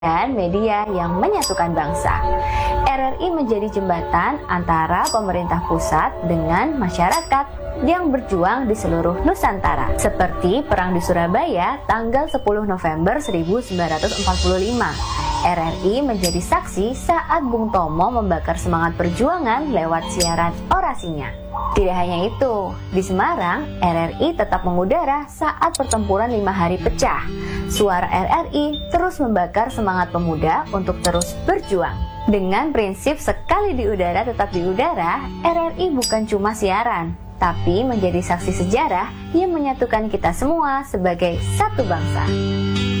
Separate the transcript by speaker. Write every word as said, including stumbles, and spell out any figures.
Speaker 1: dan media yang menyatukan bangsa. R R I menjadi jembatan antara pemerintah pusat dengan masyarakat yang berjuang di seluruh Nusantara. Seperti Perang di Surabaya tanggal sepuluh November seribu sembilan ratus empat puluh lima. R R I menjadi saksi saat Bung Tomo membakar semangat perjuangan lewat siaran orasinya. Tidak hanya itu, di Semarang, R R I tetap mengudara saat pertempuran lima hari pecah. Suara R R I terus membakar semangat pemuda untuk terus berjuang. Dengan prinsip sekali di udara tetap di udara, R R I bukan cuma siaran, tapi menjadi saksi sejarah yang menyatukan kita semua sebagai satu bangsa.